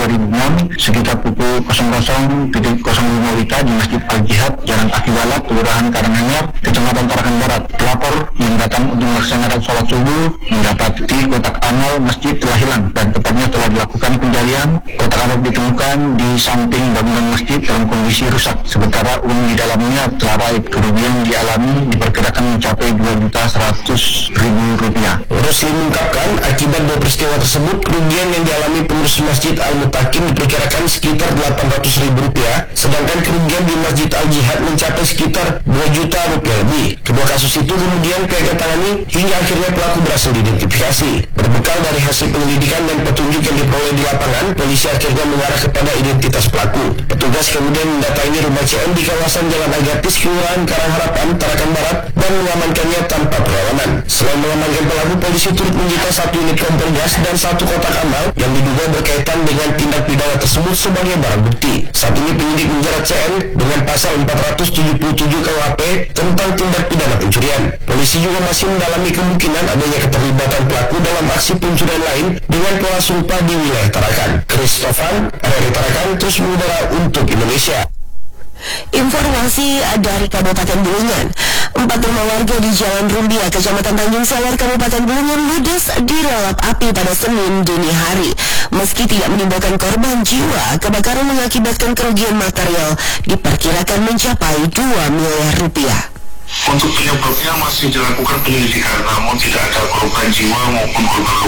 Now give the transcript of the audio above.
2006 sekitar pukul 00.05 WITA di Masjid Al-Jihad, Jalan Aki Balat, Kelurahan Karanganyar, Kecamatan Tarakan Barat. Pelapor yang datang untuk melaksanakan sholat subuh mendapati kotak amal masjid telah hilang dan tepatnya telah dilakukan pencarian. Kotak amal ditemukan di samping bangunan masjid dalam kondisi rusak, sementara uang di dalamnya telah raib. Kerugian dialami diperkirakan mencapai Rp2.100.000. Rusli mengungkapkan akibat dua peristiwa tersebut, kerugian yang dialami pengurus Masjid Al-Mutakin diperkirakan sekitar Rp800.000, sedangkan kerugian di Masjid Al-Jihad mencapai sekitar Rp2 juta lebih. Kedua kasus itu kemudian pihak tangani hingga akhirnya pelaku berhasil diidentifikasi. Berbekal dari hasil penyelidikan dan petunjuk yang diperoleh di lapangan, polisi akhirnya mengarah kepada identitas pelaku. Petugas kemudian mendatangi rumah CM di kawasan Jalan Agatis, Kelurahan Karangharapan, Tarakan Barat dan mengamankannya tanpa perlawanan. Selain mengamankan pelaku, polisi turut menyita 1 unit kompor gas dan 1 kotak amal yang diduga berkaitan dengan tindak pidana tersebut sebagai barang bukti. Saat ini penyidik menjerat CM dengan pasal 477 KUHP tentang tindak pidana pencurian. Polisi juga masih mendalami kemungkinan adanya keterlibatan pelaku dalam aksi pencurian lain dengan pola serupa di wilayah Tarakan. Christophan, RRI Tarakan, terus mengudara untuk Indonesia. Informasi dari Kabupaten Bulungan. 4 rumah warga di Jalan Rumbia, Kecamatan Tanjung Sawar, Kabupaten Bulungan ludes dilalap api pada Senin dini hari. Meski tidak menimbulkan korban jiwa, kebakaran mengakibatkan kerugian material diperkirakan mencapai Rp2 miliar. Untuk penyebabnya masih dilakukan penyelidikan, namun tidak ada korban jiwa maupun korban